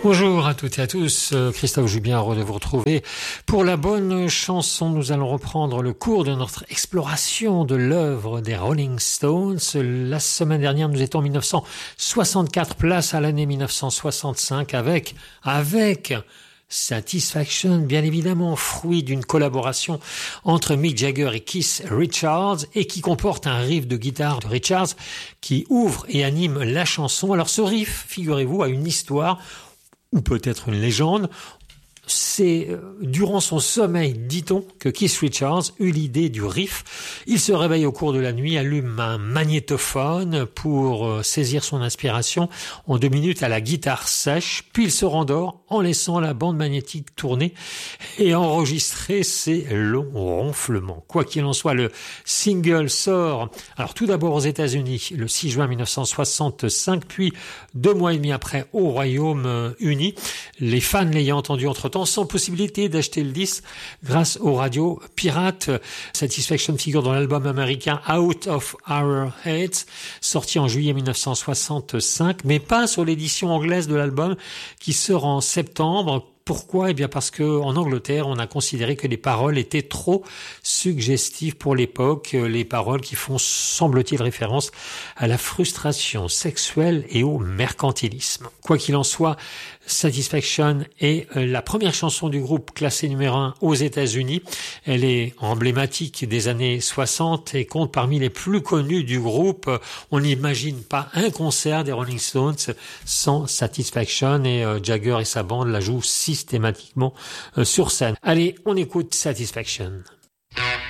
Bonjour à toutes et à tous, Christophe Jubien, heureux de vous retrouver. Pour la bonne chanson, nous allons reprendre le cours de notre exploration de l'œuvre des Rolling Stones. La semaine dernière, nous étions en 1964, place à l'année 1965 avec Satisfaction, bien évidemment, fruit d'une collaboration entre Mick Jagger et Keith Richards et qui comporte un riff de guitare de Richards qui ouvre et anime la chanson. Alors ce riff, figurez-vous, a une histoire ou peut-être une légende. C'est durant son sommeil, dit-on, que Keith Richards eut l'idée du riff. Il se réveille au cours de la nuit, allume un magnétophone pour saisir son inspiration en 2 minutes à la guitare sèche, puis il se rendort en laissant la bande magnétique tourner et enregistrer ses longs ronflements. Quoi qu'il en soit, le single sort, alors tout d'abord aux États-Unis le 6 juin 1965, puis 2 mois et demi après au Royaume-Uni. Les fans l'ayant entendu entre-temps sans possibilité d'acheter le disque grâce aux radios pirates. Satisfaction figure dans l'album américain Out of Our Heads, sorti en juillet 1965, mais pas sur l'édition anglaise de l'album qui sort en septembre. Pourquoi ? Eh bien parce que en Angleterre, on a considéré que les paroles étaient trop suggestives pour l'époque, les paroles qui font, semble-t-il, référence à la frustration sexuelle et au mercantilisme. Quoi qu'il en soit, Satisfaction est la première chanson du groupe classée numéro 1 aux États-Unis. Elle est emblématique des années 60 et compte parmi les plus connues du groupe. On n'imagine pas un concert des Rolling Stones sans Satisfaction et Jagger et sa bande la jouent systématiquement sur scène. Allez, on écoute Satisfaction.